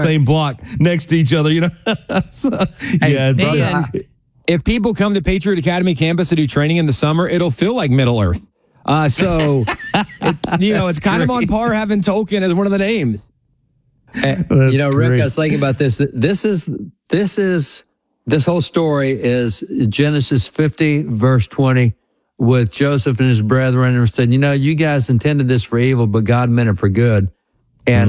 same block next to each other, you know? So, and if people come to Patriot Academy campus to do training in the summer, it'll feel like Middle Earth. It's kind of on par having Tolkien as one of the names. Rick, I was thinking about this. This whole story is Genesis 50, verse 20, with Joseph and his brethren, and said, you guys intended this for evil, but God meant it for good. And,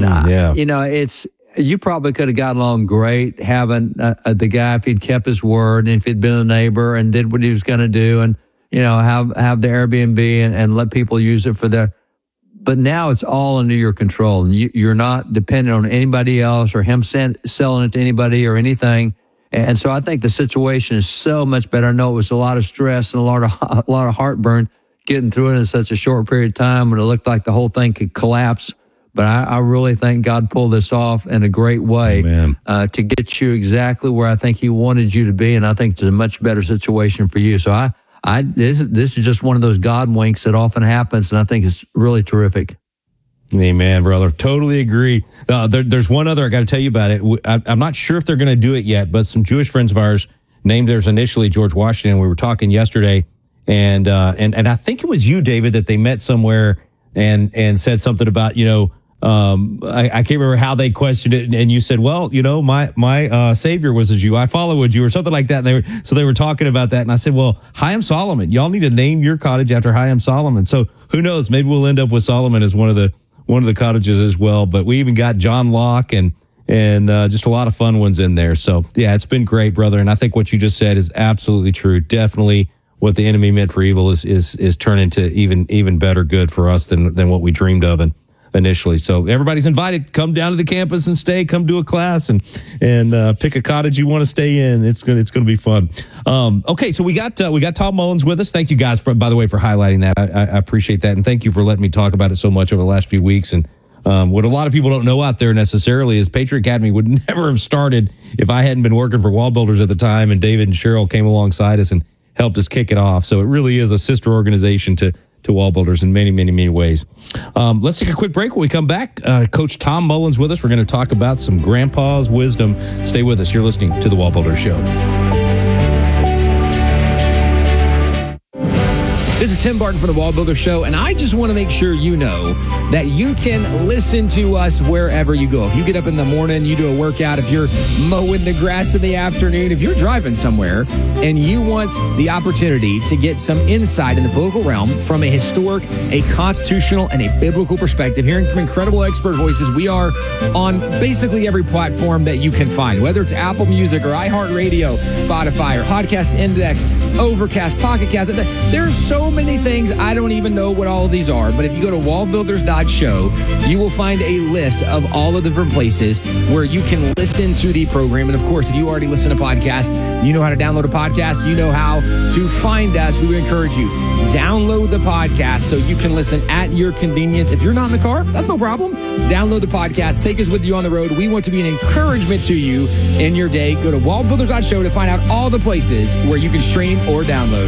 you probably could have gotten along great having the guy, if he'd kept his word, and if he'd been a neighbor and did what he was going to do, and, have the Airbnb and let people use it for their. But now it's all under your control. You're not dependent on anybody else or him selling it to anybody or anything. And so I think the situation is so much better. I know it was a lot of stress and a lot of heartburn getting through it in such a short period of time when it looked like the whole thing could collapse. But I really think God pulled this off in a great way to get you exactly where I think he wanted you to be. And I think it's a much better situation for you. So this is just one of those God winks that often happens. And I think it's really terrific. Amen, brother. Totally agree. There's one other, I got to tell you about it. I'm not sure if they're going to do it yet, but some Jewish friends of ours named theirs initially George Washington. We were talking yesterday, and I think it was you, David, that they met somewhere and said something about, I can't remember how they questioned it, and you said, well, my Savior was a Jew. I followed you, or something like that. And they were talking about that, and I said, well, Chaim Solomon, y'all need to name your cottage after Chaim Solomon. So who knows? Maybe we'll end up with Solomon as one of the cottages as well. But we even got John Locke and just a lot of fun ones in there. So yeah, it's been great, brother. And I think what you just said is absolutely true. Definitely, what the enemy meant for evil is turning to even better good for us than what we dreamed of initially. So everybody's invited. Come down to the campus and stay. Come do a class and pick a cottage you want to stay in. It's gonna be fun. Okay, so we got Tom Mullins with us. Thank you guys by the way for highlighting that. I appreciate that, and thank you for letting me talk about it so much over the last few weeks. And what a lot of people don't know out there necessarily is Patriot Academy would never have started if I hadn't been working for Wall Builders at the time, and David and Cheryl came alongside us and helped us kick it off. So it really is a sister organization to Wall Builders in many, many, many ways. Let's take a quick break. When we come back, Coach Tom Mullins with us. We're going to talk about some grandpa's wisdom. Stay with us. You're listening to The Wall Builders Show. This is Tim Barton from The Wall Builder Show, and I just want to make sure you know that you can listen to us wherever you go. If you get up in the morning, you do a workout, if you're mowing the grass in the afternoon, if you're driving somewhere and you want the opportunity to get some insight in the political realm from a historic, a constitutional, and a biblical perspective, hearing from incredible expert voices, we are on basically every platform that you can find, whether it's Apple Music or iHeartRadio, Spotify, or Podcast Index, Overcast, Pocket Cast. There's so many things. I don't even know what all of these are, but if you go to wallbuilders.show, you will find a list of all of the different places where you can listen to the program. And of course, if you already listen to podcasts, you know how to download a podcast, you know how to find us. We would encourage you, download the podcast so you can listen at your convenience. If you're not in the car, that's no problem. Download the podcast, take us with you on the road. We want to be an encouragement to you in your day. Go to wallbuilders.show to find out all the places where you can stream or download.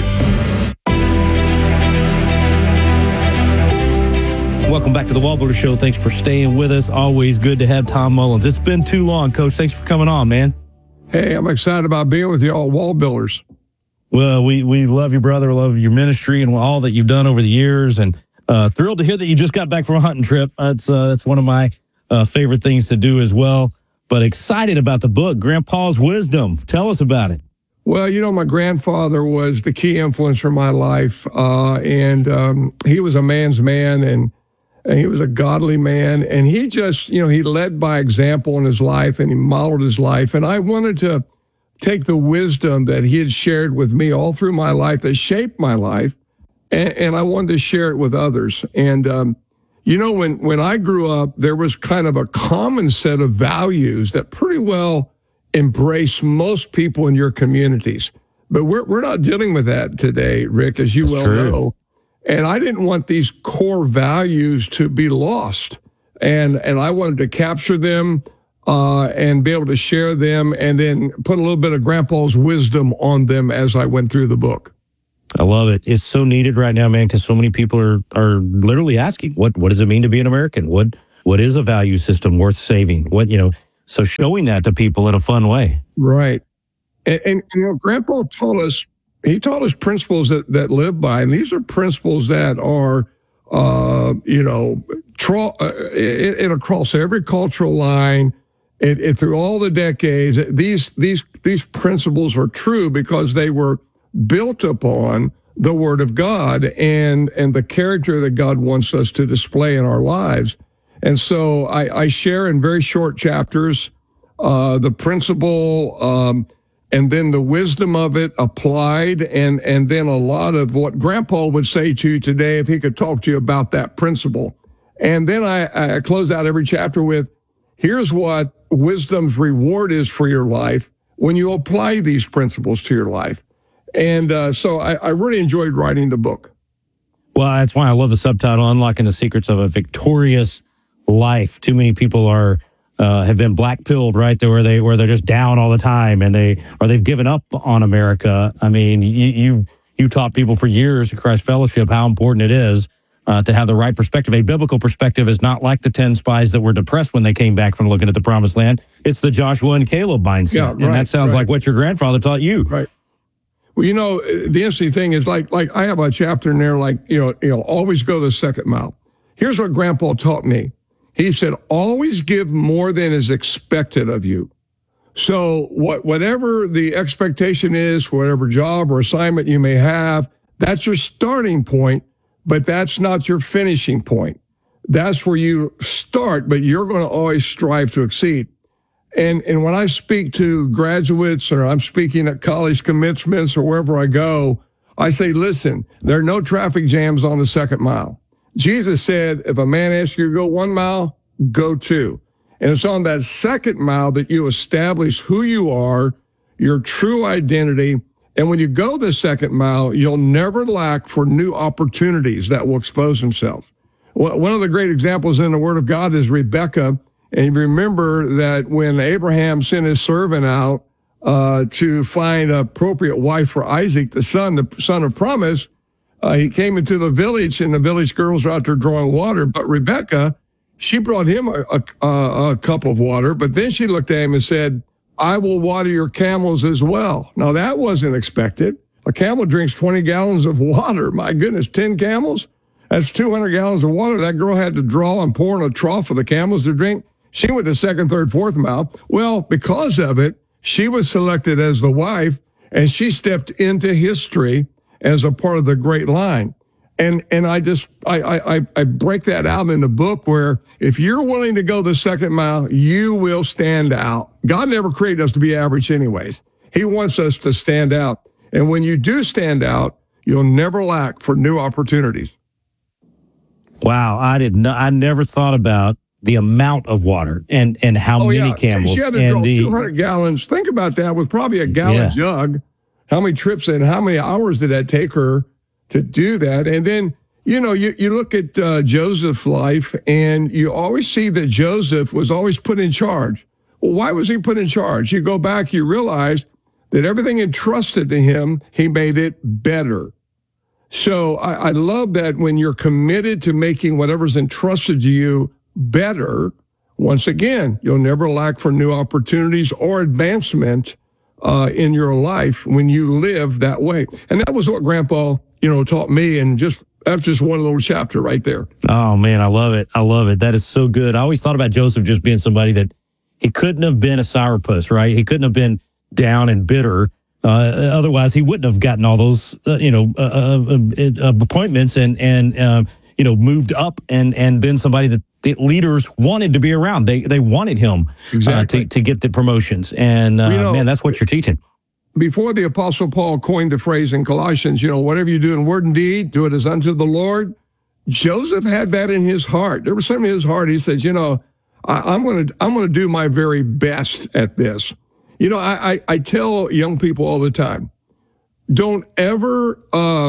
Welcome back to the Wall Builder Show. Thanks for staying with us. Always good to have Tom Mullins. It's been too long, Coach. Thanks for coming on, man. Hey, I'm excited about being with you all, Wall Builders. Well, we love you, brother. We love your ministry and all that you've done over the years. And thrilled to hear that you just got back from a hunting trip. That's one of my favorite things to do as well. But excited about the book, Grandpa's Wisdom. Tell us about it. Well, my grandfather was the key influence in my life. And he was a man's man, and he was a godly man. And he just, he led by example in his life, and he modeled his life. And I wanted to take the wisdom that he had shared with me all through my life that shaped my life, and I wanted to share it with others. And, when I grew up, there was kind of a common set of values that pretty well embrace most people in your communities. But we're not dealing with that today, Rick, as you That's well true. know. And I didn't want these core values to be lost. And I wanted to capture them and be able to share them, and then put a little bit of Grandpa's wisdom on them as I went through the book. I love it. It's so needed right now, man, because so many people are literally asking, what does it mean to be an American? What is a value system worth saving? So showing that to people in a fun way. Right. And Grandpa taught us, he taught us principles that live by, and these are principles that are, across every cultural line, through all the decades. These principles are true because they were built upon the Word of God and the character that God wants us to display in our lives. And so I share in very short chapters the principle, and then the wisdom of it applied, and then a lot of what Grandpa would say to you today if he could talk to you about that principle. And then I close out every chapter with, here's what wisdom's reward is for your life when you apply these principles to your life. And so I really enjoyed writing the book. Well, that's why I love the subtitle, Unlocking the Secrets of a Victorious Life. Too many people have been black-pilled, right? Where they're just down all the time, and they've given up on America. I mean, you taught people for years at Christ Fellowship how important it is to have the right perspective. A biblical perspective is not like the 10 spies that were depressed when they came back from looking at the Promised Land. It's the Joshua and Caleb mindset, yeah, right, and that sounds like what your grandfather taught you. Right. Well, the interesting thing is, like I have a chapter in there, like always go the second mile. Here's what Grandpa taught me. He said, always give more than is expected of you. So whatever the expectation is, whatever job or assignment you may have, that's your starting point, but that's not your finishing point. That's where you start, but you're going to always strive to exceed. And when I speak to graduates, or I'm speaking at college commencements or wherever I go, I say, listen, there are no traffic jams on the second mile. Jesus said, if a man asks you to go 1 mile, go 2. And it's on that second mile that you establish who you are, your true identity. And when you go the second mile, you'll never lack for new opportunities that will expose themselves. One of the great examples in the Word of God is Rebekah. And you remember that when Abraham sent his servant out to find an appropriate wife for Isaac, the son of promise, he came into the village, and the village girls were out there drawing water. But Rebekah, she brought him a cup of water, but then she looked at him and said, I will water your camels as well. Now, that wasn't expected. A camel drinks 20 gallons of water. My goodness, 10 camels? That's 200 gallons of water that girl had to draw and pour in a trough for the camels to drink. She went to second, third, fourth mile. Well, because of it, she was selected as the wife, and she stepped into history as a part of the great line. And I break that out in the book where if you're willing to go the second mile, you will stand out. God never created us to be average anyways. He wants us to stand out. And when you do stand out, you'll never lack for new opportunities. Wow, I never thought about the amount of water and how many camels. She had to draw 200 gallons. Think about that with probably a gallon jug. How many trips and how many hours did that take her to do that? And then, you look at Joseph's life, and you always see that Joseph was always put in charge. Well, why was he put in charge? You go back, you realize that everything entrusted to him, he made it better. So I love that when you're committed to making whatever's entrusted to you better, once again, you'll never lack for new opportunities or advancement in your life when you live that way. And that was what Grandpa, taught me, and that's just one little chapter right there. Oh, man, I love it. I love it. That is so good. I always thought about Joseph just being somebody that he couldn't have been a sourpuss, right? He couldn't have been down and bitter. Otherwise, he wouldn't have gotten all those, appointments and moved up and been somebody that the leaders wanted to be around. They wanted him to get the promotions. And, man, that's what you're teaching. Before the Apostle Paul coined the phrase in Colossians, whatever you do in word and deed, do it as unto the Lord. Joseph had that in his heart. There was something in his heart. He says, I'm going to do my very best at this. I tell young people all the time, don't ever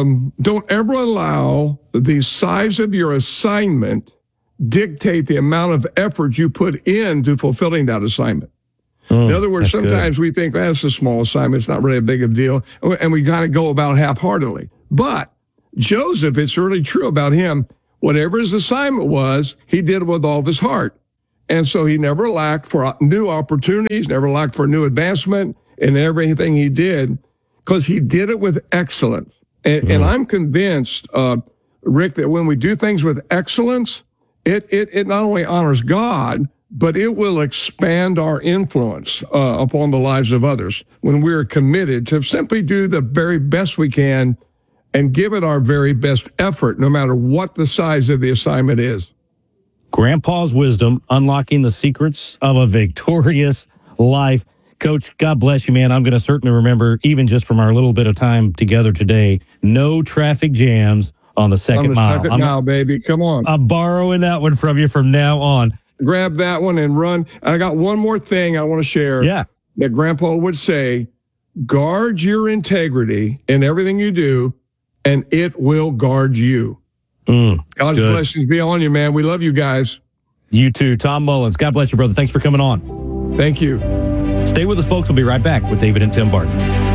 allow the size of your assignment dictate the amount of effort you put into fulfilling that assignment. In other words, sometimes we think that's a small assignment. It's not really a big of a deal. And we kind of go about half-heartedly. But Joseph, it's really true about him. Whatever his assignment was, he did it with all of his heart. And so he never lacked for new opportunities, never lacked for new advancement in everything he did, because he did it with excellence. And I'm convinced, Rick, that when we do things with excellence, it not only honors God, but it will expand our influence upon the lives of others when we're committed to simply do the very best we can and give it our very best effort, no matter what the size of the assignment is. Grandpa's wisdom, unlocking the secrets of a victorious life. Coach, God bless you, man. I'm going to certainly remember, even just from our little bit of time together today, no traffic jams on the second mile. Second mile, baby. Come on. I'm borrowing that one from you from now on. Grab that one and run. I got one more thing I want to share. Yeah. That Grandpa would say, guard your integrity in everything you do, and it will guard you. God's blessings be on you, man. We love you guys. You too. Tom Mullins. God bless you, brother. Thanks for coming on. Thank you. Stay with us, folks. We'll be right back with David and Tim Barton.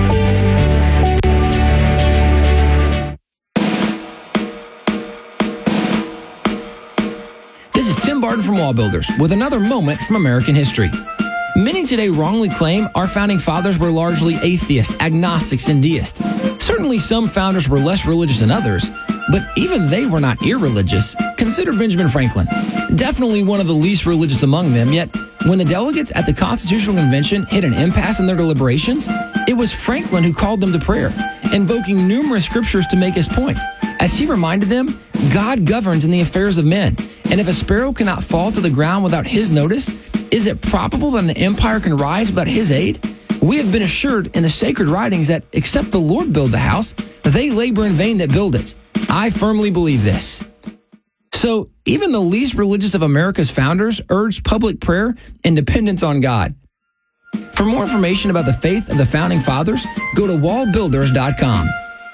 This is Tim Barton from Wall Builders with another moment from American history. Many today wrongly claim our founding fathers were largely atheists, agnostics, and deists. Certainly some founders were less religious than others, but even they were not irreligious. Consider Benjamin Franklin. Definitely one of the least religious among them, yet when the delegates at the Constitutional Convention hit an impasse in their deliberations, it was Franklin who called them to prayer, invoking numerous scriptures to make his point. As he reminded them, God governs in the affairs of men, and if a sparrow cannot fall to the ground without his notice, is it probable that an empire can rise without his aid? We have been assured in the sacred writings that except the Lord build the house, they labor in vain that build it. I firmly believe this. So even the least religious of America's founders urged public prayer and dependence on God. For more information about the faith of the founding fathers, go to wallbuilders.com.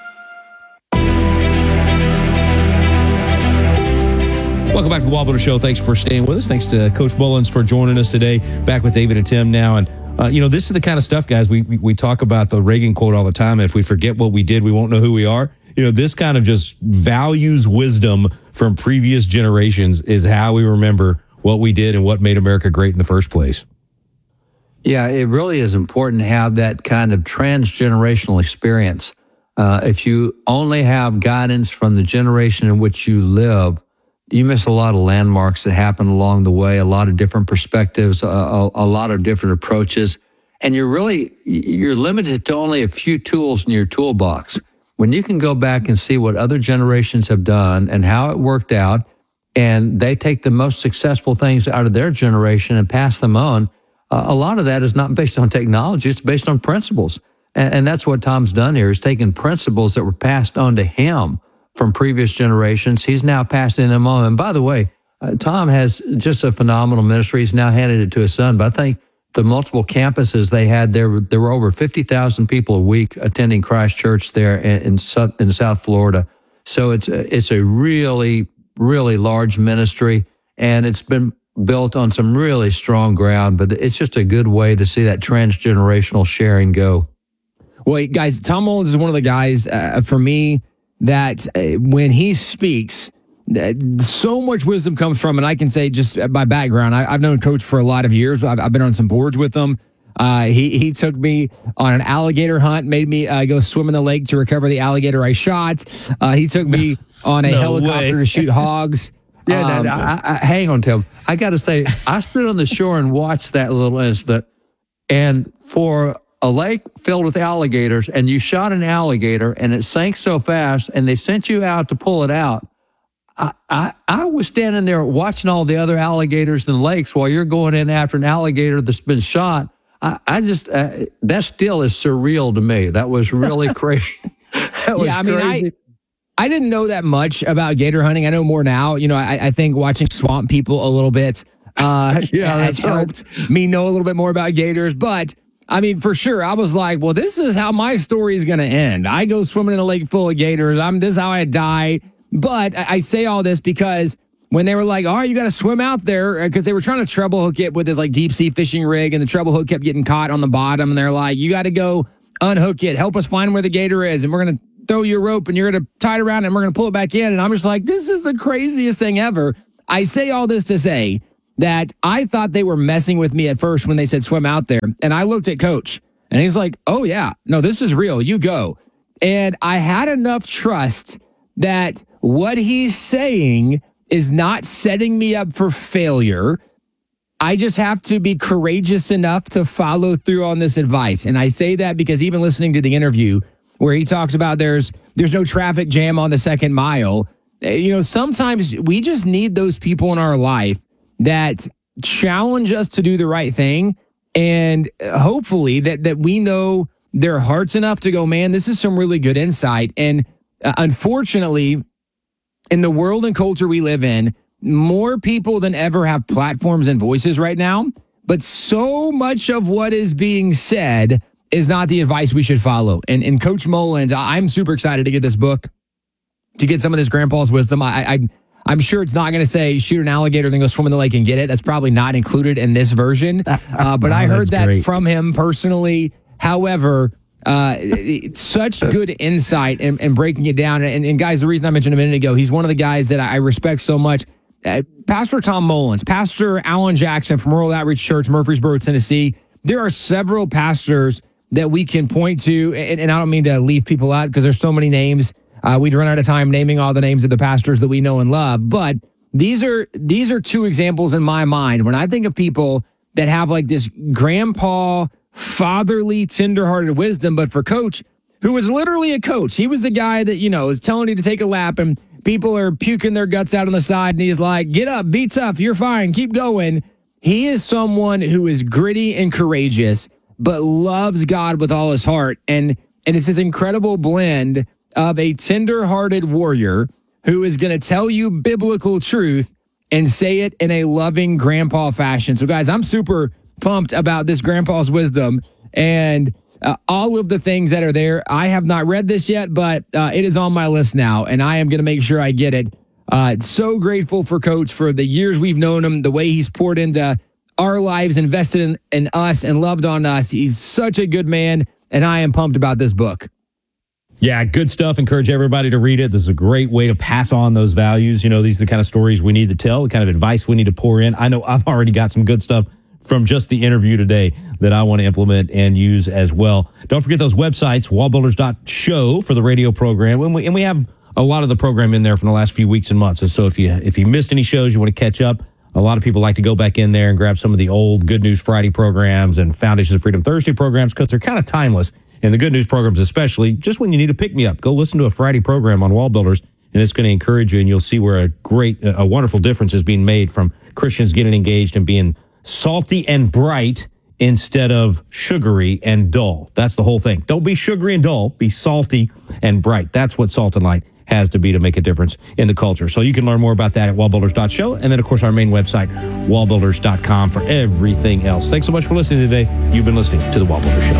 Welcome back to the Wall Builder Show. Thanks for staying with us. Thanks to Coach Mullins for joining us today. Back with David and Tim now. And, this is the kind of stuff, guys, we talk about the Reagan quote all the time. If we forget what we did, we won't know who we are. This kind of just values wisdom from previous generations is how we remember what we did and what made America great in the first place. Yeah, it really is important to have that kind of transgenerational experience. If you only have guidance from the generation in which you live, you miss a lot of landmarks that happen along the way, a lot of different perspectives, a lot of different approaches, and you're limited to only a few tools in your toolbox. When you can go back and see what other generations have done and how it worked out, and they take the most successful things out of their generation and pass them on, a lot of that is not based on technology, it's based on principles. And that's what Tom's done here, is taken principles that were passed on to him from previous generations. He's now passing them on. And by the way, Tom has just a phenomenal ministry. He's now handed it to his son. But I think the multiple campuses they had there were over 50,000 people a week attending Christ Church there in South Florida. So it's a really, really large ministry, and it's been built on some really strong ground. But it's just a good way to see that transgenerational sharing go. Well, guys, Tom Mullins is one of the guys, for me, that when he speaks, so much wisdom comes from, and I can say just by background, I've known Coach for a lot of years. I've been on some boards with him. He took me on an alligator hunt, made me go swim in the lake to recover the alligator I shot. He took me on a helicopter to shoot hogs. Yeah, hang on, Tim. I got to say, I stood on the shore and watched that little incident, and for a lake filled with alligators, and you shot an alligator, and it sank so fast, and they sent you out to pull it out. I was standing there watching all the other alligators in the lakes while you're going in after an alligator that's been shot. I just that still is surreal to me. That was really crazy. Crazy. I didn't know that much about gator hunting. I know more now. I think watching Swamp People a little bit has helped me know a little bit more about gators, but I mean, for sure, I was like, well, this is how my story is going to end. I go swimming in a lake full of gators. This is how I die. But I say all this because when they were like, all right, you got to swim out there, because they were trying to treble hook it with this like deep sea fishing rig, and the treble hook kept getting caught on the bottom. And they're like, you got to go unhook it. Help us find where the gator is. And we're going to throw you a rope, and you're going to tie it around, and we're going to pull it back in. And I'm just like, this is the craziest thing ever. I say all this to say that I thought they were messing with me at first when they said swim out there. And I looked at Coach and he's like, oh, yeah, no, this is real. You go. And I had enough trust that what he's saying is not setting me up for failure. I just have to be courageous enough to follow through on this advice. And I say that because even listening to the interview where he talks about there's no traffic jam on the second mile, sometimes we just need those people in our life that challenge us to do the right thing. And hopefully that we know their hearts enough to go, man, this is some really good insight. And unfortunately, in the world and culture we live in, more people than ever have platforms and voices right now. But so much of what is being said is not the advice we should follow. And Coach Mullins, I'm super excited to get this book, to get some of this grandpa's wisdom. I'm sure it's not going to say shoot an alligator, then go swim in the lake and get it. That's probably not included in this version. But I heard that great from him personally. However, such good insight and breaking it down. And guys, the reason I mentioned a minute ago, he's one of the guys that I respect so much. Pastor Tom Mullins, Pastor Alan Jackson from Rural Outreach Church, Murfreesboro, Tennessee. There are several pastors that we can point to, and I don't mean to leave people out because there's so many names. We'd run out of time naming all the names of the pastors that we know and love. But these are two examples in my mind when I think of people that have like this grandpa, fatherly, tenderhearted wisdom. But for Coach, who was literally a coach, he was the guy that, is telling you to take a lap and people are puking their guts out on the side. And he's like, get up, be tough, you're fine, keep going. He is someone who is gritty and courageous, but loves God with all his heart. And it's this incredible blend of a tender-hearted warrior who is going to tell you biblical truth and say it in a loving grandpa fashion. So, guys, I'm super pumped about this grandpa's wisdom and all of the things that are there. I have not read this yet, but it is on my list now, and I am going to make sure I get it. So grateful for Coach for the years we've known him, the way he's poured into our lives, invested in us, and loved on us. He's such a good man, and I am pumped about this book. Yeah, good stuff. Encourage everybody to read it. This is a great way to pass on those values. These are the kind of stories we need to tell, the kind of advice we need to pour in. I know I've already got some good stuff from just the interview today that I want to implement and use as well. Don't forget those websites, wallbuilders.show for the radio program. And we have a lot of the program in there from the last few weeks and months. And so if you missed any shows, you want to catch up, a lot of people like to go back in there and grab some of the old Good News Friday programs and Foundations of Freedom Thursday programs because they're kind of timeless. And the Good News programs especially, just when you need a pick-me-up, go listen to a Friday program on Wall Builders, and it's going to encourage you, and you'll see where a wonderful difference is being made from Christians getting engaged and being salty and bright instead of sugary and dull. That's the whole thing. Don't be sugary and dull. Be salty and bright. That's what Salt and Light has to be to make a difference in the culture. So you can learn more about that at wallbuilders.show. And then, of course, our main website, wallbuilders.com, for everything else. Thanks so much for listening today. You've been listening to The Wall Builder Show.